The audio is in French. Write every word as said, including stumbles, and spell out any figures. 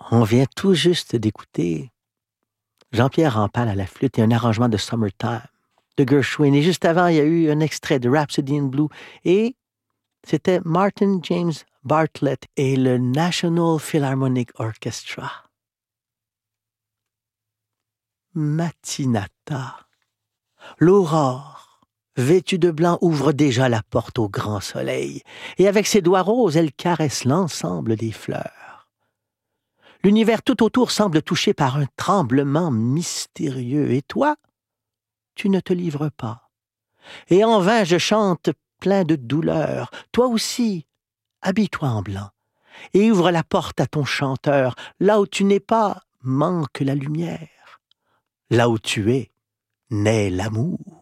On vient tout juste d'écouter Jean-Pierre Rampal à la flûte et un arrangement de Summertime de Gershwin. Et juste avant, il y a eu un extrait de Rhapsody in Blue. Et c'était Martin James Bartlett et le National Philharmonic Orchestra. Matinata. L'aurore, vêtue de blanc, ouvre déjà la porte au grand soleil. Et avec ses doigts roses, elle caresse l'ensemble des fleurs. L'univers tout autour semble touché par un tremblement mystérieux. Et toi, tu ne te livres pas. Et en vain, je chante plein de douleur. Toi aussi, habille-toi en blanc. Et ouvre la porte à ton chanteur. Là où tu n'es pas, manque la lumière. Là où tu es, naît l'amour.